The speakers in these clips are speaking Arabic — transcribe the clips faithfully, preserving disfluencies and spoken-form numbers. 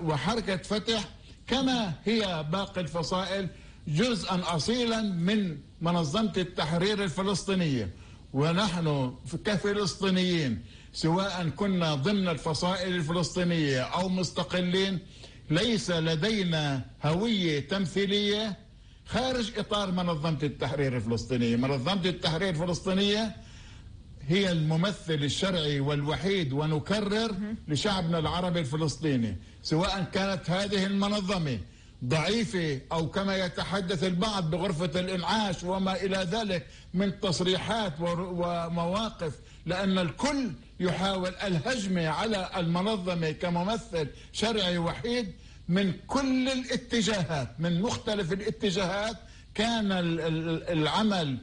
وحركة فتح كما هي باقي الفصائل جزءا أصيلا من منظمة التحرير الفلسطينية. ونحن كفلسطينيين سواء كنا ضمن الفصائل الفلسطينية أو مستقلين ليس لدينا هوية تمثيلية خارج إطار منظمة التحرير الفلسطينية. منظمة التحرير الفلسطينية هي الممثل الشرعي والوحيد ونكرر لشعبنا العربي الفلسطيني، سواء كانت هذه المنظمة ضعيفة أو كما يتحدث البعض بغرفة الإنعاش وما إلى ذلك من تصريحات ومواقف، لأن الكل يحاول الهجمة على المنظمة كممثل شرعي وحيد من كل الاتجاهات، من مختلف الاتجاهات. كان العمل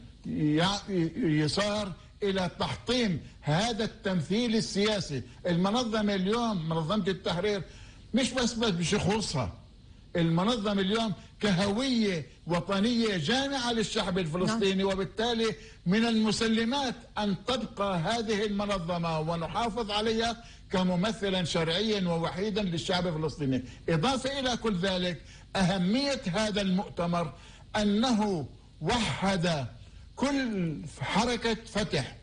يصار إلى تحطيم هذا التمثيل السياسي. المنظمة اليوم منظمة التحرير مش بس بس بشخوصها، المنظمة اليوم كهوية وطنية جامعة للشعب الفلسطيني، وبالتالي من المسلمات أن تبقى هذه المنظمة ونحافظ عليها كممثلا شرعيا ووحيدا للشعب الفلسطيني. إضافة إلى كل ذلك أهمية هذا المؤتمر أنه وحد كل حركة فتح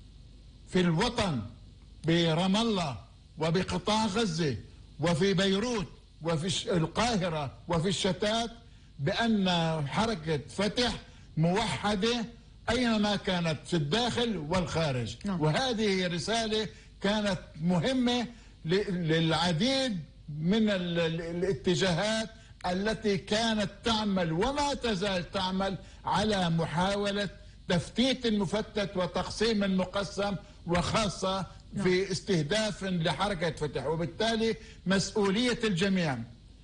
في الوطن برام الله وبقطاع غزة وفي بيروت وفي القاهرة وفي الشتات، بأن حركة فتح موحدة أينما كانت في الداخل والخارج. وهذه رسالة كانت مهمة للعديد من الاتجاهات التي كانت تعمل وما تزال تعمل على محاولة تفتيت المفتت وتقسيم المقسم، وخاصة في استهداف لحركة فتح. وبالتالي مسؤولية الجميع،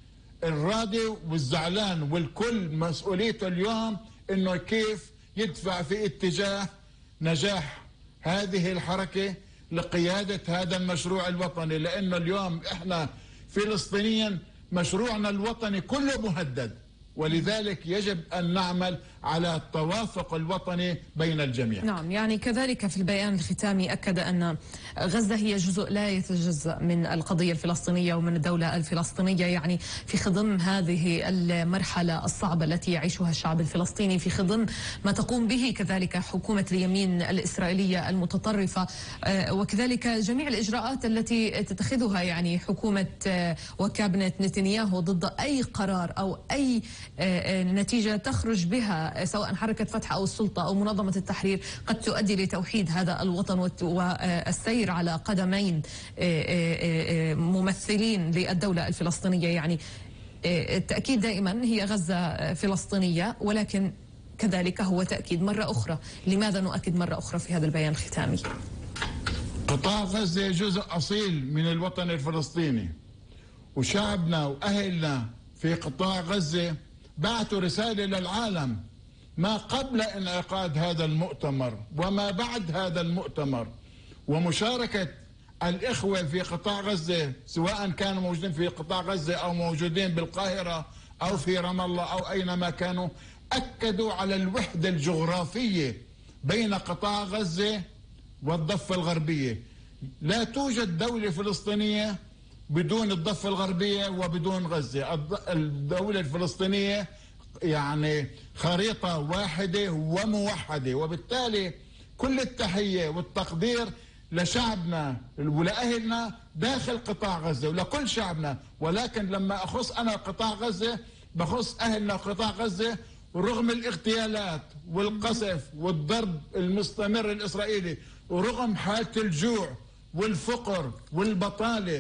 الراضي والزعلان والكل، مسؤوليته اليوم انه كيف يدفع في اتجاه نجاح هذه الحركة لقيادة هذا المشروع الوطني. لأنه اليوم احنا فلسطينيا مشروعنا الوطني كله مهدد، ولذلك يجب أن نعمل على التوافق الوطني بين الجميع. نعم، يعني كذلك في البيان الختامي أكد أن غزة هي جزء لا يتجزأ من القضية الفلسطينية ومن الدولة الفلسطينية، يعني في خضم هذه المرحلة الصعبة التي يعيشها الشعب الفلسطيني، في خضم ما تقوم به كذلك حكومة اليمين الإسرائيلية المتطرفة، وكذلك جميع الإجراءات التي تتخذها يعني حكومة وكابنة نتنياهو ضد أي قرار أو أي نتيجة تخرج بها سواء حركة فتح أو السلطة أو منظمة التحرير قد تؤدي لتوحيد هذا الوطن والسير على قدمين ممثلين للدولة الفلسطينية. يعني التأكيد دائما هي غزة فلسطينية، ولكن كذلك هو تأكيد مرة أخرى. لماذا نؤكد مرة أخرى في هذا البيان الختامي؟ قطاع غزة جزء أصيل من الوطن الفلسطيني، وشعبنا وأهلنا في قطاع غزة بعثوا رسالة للعالم ما قبل انعقاد هذا المؤتمر وما بعد هذا المؤتمر، ومشاركة الإخوة في قطاع غزة سواء كانوا موجودين في قطاع غزة أو موجودين بالقاهرة أو في رام الله أو أينما كانوا، أكدوا على الوحدة الجغرافية بين قطاع غزة والضفة الغربية. لا توجد دولة فلسطينية بدون الضفة الغربية وبدون غزة. الدولة الفلسطينية يعني خريطة واحدة وموحدة، وبالتالي كل التحية والتقدير لشعبنا ولأهلنا داخل قطاع غزة ولكل شعبنا. ولكن لما أخص أنا قطاع غزة بخص أهلنا قطاع غزة، ورغم الاغتيالات والقصف والضرب المستمر الإسرائيلي، ورغم حالة الجوع والفقر والبطالة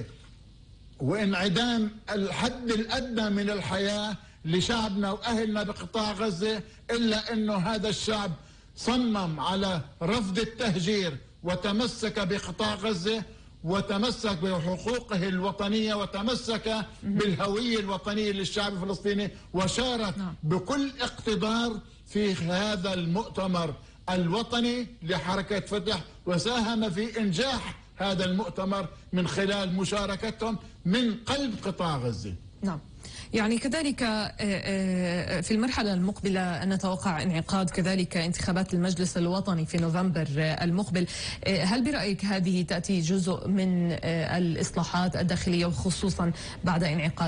وانعدام الحد الأدنى من الحياة لشعبنا وأهلنا بقطاع غزة، إلا أنه هذا الشعب صمم على رفض التهجير وتمسك بقطاع غزة وتمسك بحقوقه الوطنية وتمسك بالهوية الوطنية للشعب الفلسطيني، وشارك بكل اقتدار في هذا المؤتمر الوطني لحركة فتح، وساهم في إنجاح هذا المؤتمر من خلال مشاركتهم من قلب قطاع غزة. نعم، يعني كذلك في المرحلة المقبلة نتوقع انعقاد كذلك انتخابات المجلس الوطني في نوفمبر المقبل. هل برأيك هذه تأتي جزء من الإصلاحات الداخلية وخصوصا بعد انعقاد